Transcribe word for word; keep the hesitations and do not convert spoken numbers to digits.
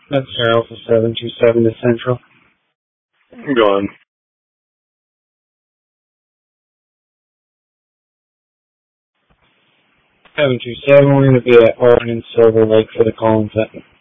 That's Air Alpha seven two seven to Central. Go on. seven two seven, we're going to be at Oregon Silver Lake for the call-in set.